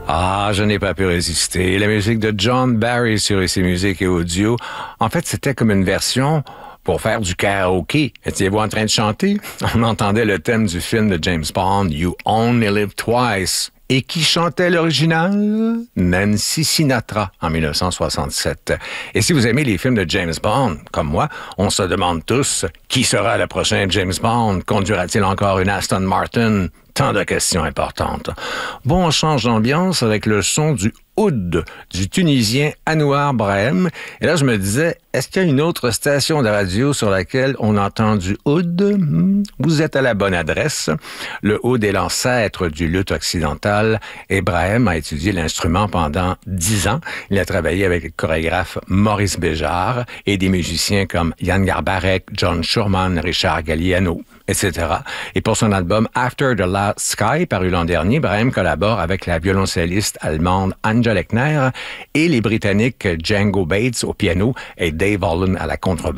Ah, je n'ai pas pu résister. La musique de John Barry sur ici Musique et Audio, en fait, c'était comme une version pour faire du karaoké. Étiez-vous en train de chanter? On entendait le thème du film de James Bond, You Only Live Twice. Et qui chantait l'original? Nancy Sinatra, en 1967. Et si vous aimez les films de James Bond, comme moi, on se demande tous, qui sera le prochain James Bond? Conduira-t-il encore une Aston Martin? Tant de questions importantes. Bon, on change d'ambiance avec le son du oud du Tunisien Anouar Brahim. Et là, je me disais, est-ce qu'il y a une autre station de radio sur laquelle on entend du oud? Vous êtes à la bonne adresse. Le oud est l'ancêtre du luth occidental et Brahim a étudié l'instrument pendant 10 ans. Il a travaillé avec le chorégraphe Maurice Béjart et des musiciens comme Yann Garbarek, John Schurman, Richard Galliano, etc. Et pour son album After the Last Sky, paru l'an dernier, Brahim collabore avec la violoncelliste allemande Angela Eckner et les Britanniques Django Bates au piano et Dave Holland à la contrebasse.